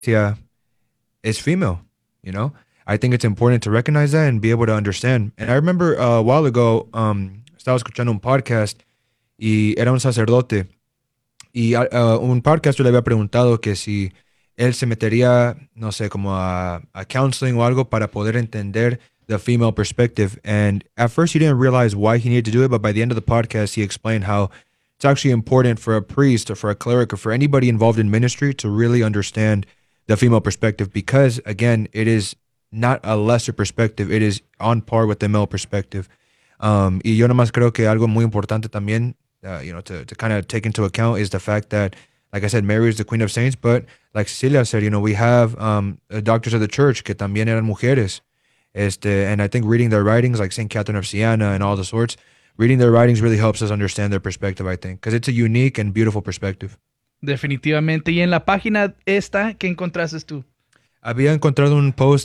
iglesia is female, you know? I think it's important to recognize that and be able to understand. And I remember a while ago, estaba escuchando un podcast y era un sacerdote y un podcaster le había preguntado que si él se metería, no sé, como a counseling o algo para poder entender the female perspective. And at first he didn't realize why he needed to do it, but by the end of the podcast, he explained how it's actually important for a priest or for a cleric or for anybody involved in ministry to really understand the female perspective because, again, it is not a lesser perspective. It is on par with the male perspective. Y yo nomás creo que algo muy importante también, to kind of take into account is the fact that, like I said, Mary is the Queen of Saints, but like Cecilia said, we have doctors of the church que también eran mujeres. And I think reading their writings, like St. Catherine of Siena and all the sorts, reading their writings really helps us understand their perspective, I think, because it's a unique and beautiful perspective. Definitivamente. Y en la página esta, ¿qué encontraste tú? Había encontrado un post,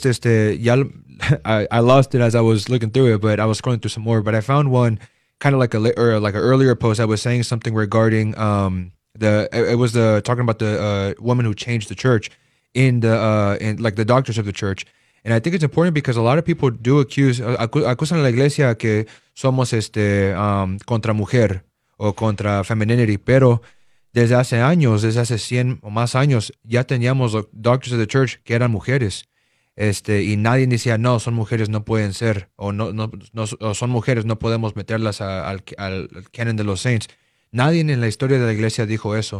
I lost it as I was looking through it, but I was scrolling through some more. But I found one kind of like an earlier post that was saying something regarding talking about the woman who changed the church in the doctors of the church. And I think it's important because a lot of people do acusan a la iglesia que somos contra mujer o contra femininity, pero desde hace 100 o más años, ya teníamos doctors of the church que eran mujeres. Y nadie decía, no, son mujeres, no pueden ser, o o son mujeres, no podemos meterlas al canon de los saints. Nadie en la historia de la iglesia dijo eso.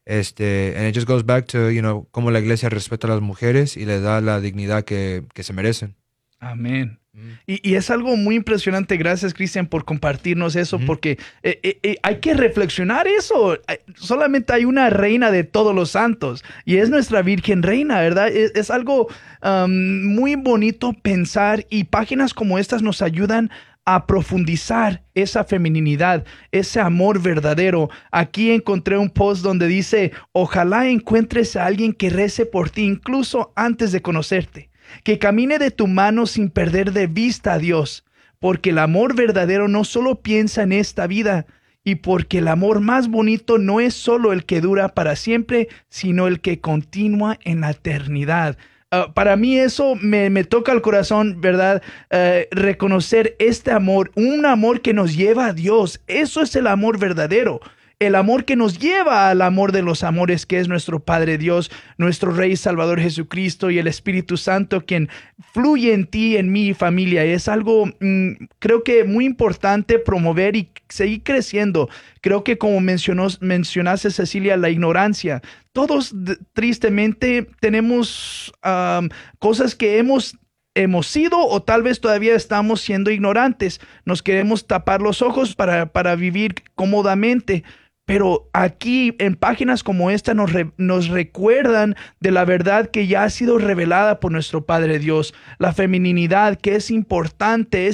And it just goes back to, cómo la iglesia respeta a las mujeres y le da la dignidad que se merecen. Amén. Y es algo muy impresionante. Gracias, Cristian, por compartirnos eso, porque hay que reflexionar eso. Solamente hay una reina de todos los santos y es nuestra Virgen Reina, ¿verdad? Es algo muy bonito pensar, y páginas como estas nos ayudan a profundizar esa feminidad, ese amor verdadero. Aquí encontré un post donde dice: ojalá encuentres a alguien que rece por ti incluso antes de conocerte, que camine de tu mano sin perder de vista a Dios, porque el amor verdadero no solo piensa en esta vida, y porque el amor más bonito no es solo el que dura para siempre, sino el que continúa en la eternidad. Para mí eso me toca el corazón, ¿verdad? Reconocer este amor, un amor que nos lleva a Dios. Eso es el amor verdadero. El amor que nos lleva al amor de los amores, que es nuestro Padre Dios, nuestro Rey Salvador Jesucristo y el Espíritu Santo, quien fluye en ti, en mi familia. Es algo, creo que muy importante promover y seguir creciendo. Creo que como mencionaste, Cecilia, la ignorancia. Todos tristemente tenemos cosas que hemos sido, o tal vez todavía estamos siendo ignorantes. Nos queremos tapar los ojos para vivir cómodamente. Pero aquí en páginas como esta nos recuerdan de la verdad que ya ha sido revelada por nuestro Padre Dios. La feminidad, que es importante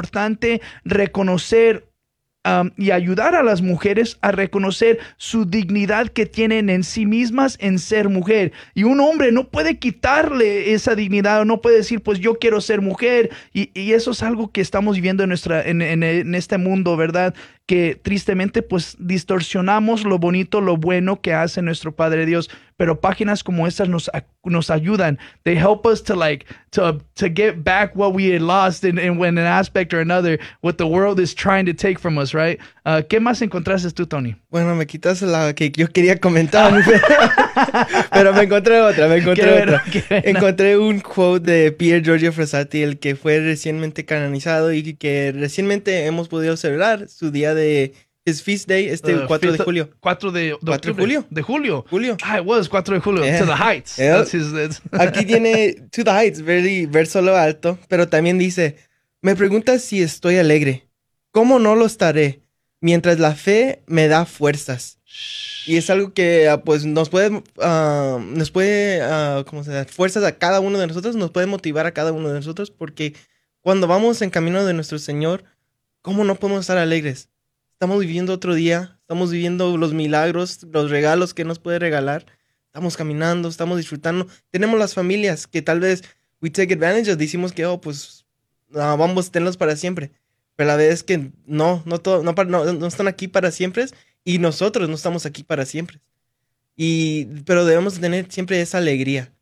reconocer y ayudar a las mujeres a reconocer su dignidad que tienen en sí mismas en ser mujer. Y un hombre no puede quitarle esa dignidad, o no puede decir, pues yo quiero ser mujer. Y eso es algo que estamos viviendo en este mundo, ¿verdad? Que tristemente pues distorsionamos lo bonito, lo bueno que hace nuestro Padre Dios. Pero páginas como estas nos ayudan. They help us to get back what we had lost in an aspect or another, what the world is trying to take from us, right? ¿Qué más encontraste tú, Tony? Bueno, me quitas la que yo quería comentar, pero me encontré otra. Encontré un quote de Pier Giorgio Frassati, el que fue recientemente canonizado y que recientemente hemos podido celebrar su día de his feast day, 4 de julio. 4 de julio. De julio. Julio. Ah, it was 4 de julio. Yeah. To the heights. Yeah. That's Aquí tiene to the heights, verso lo alto, pero también dice: me preguntas si estoy alegre. ¿Cómo no lo estaré? Mientras la fe me da fuerzas. Y es algo que pues nos puede ¿cómo se da? Fuerzas a cada uno de nosotros, nos puede motivar a cada uno de nosotros, porque cuando vamos en camino de nuestro Señor, ¿cómo no podemos estar alegres? Estamos viviendo otro día, estamos viviendo los milagros, los regalos que nos puede regalar. Estamos caminando, estamos disfrutando. Tenemos las familias que tal vez we take advantage of, decimos que vamos a tenerlos para siempre. Pero la verdad es que no están aquí para siempre, y nosotros no estamos aquí para siempre. Pero debemos tener siempre esa alegría.